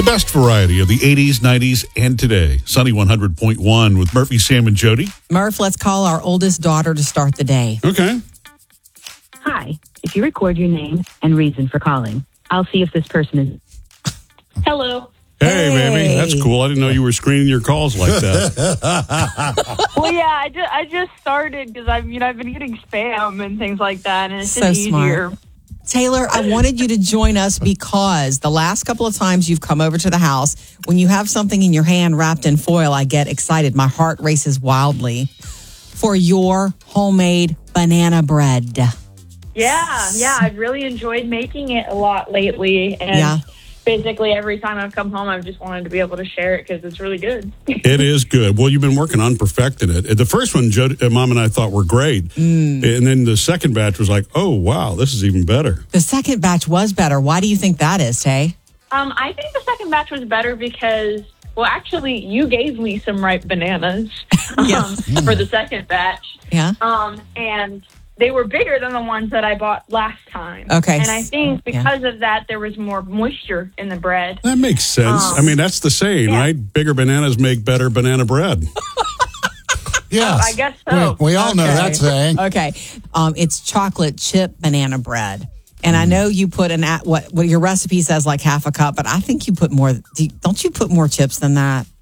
best variety of the 80s, 90s, and today. Sunny 100.1 with Murphy, Sam, and Jody. Murph, let's call our oldest daughter to start the day. Okay. Hi. If you record your name and reason for calling, I'll see if this person is... Hello. Hey, baby. That's cool. I didn't know you were screening your calls like that. Well, yeah, I just started because I've been getting spam and things like that, and it's So just easier. smart. Taylor, I wanted you to join us because the last couple of times you've come over to the house, when you have something in your hand wrapped in foil, I get excited. My heart races wildly for your homemade banana bread. Yeah, I've really enjoyed making it a lot lately, and basically every time I've come home, I've just wanted to be able to share it because it's really good. It is good. Well, you've been working on perfecting it. The first one, Mom and I thought were great. And then the second batch was like, oh, wow, this is even better. The second batch was better. Why do you think that is, Tay? I think the second batch was better because, well, actually, you gave me some ripe bananas for the second batch. Yeah. And they were bigger than the ones that I bought last time. Okay. And I think because of that, there was more moisture in the bread. That makes sense. I mean, that's the saying, right? Bigger bananas make better banana bread. Yes. I guess so. We all know that saying. Okay. It's chocolate chip banana bread. And I know you put what your recipe says like half a cup, but I think you put more. Don't you put more chips than that?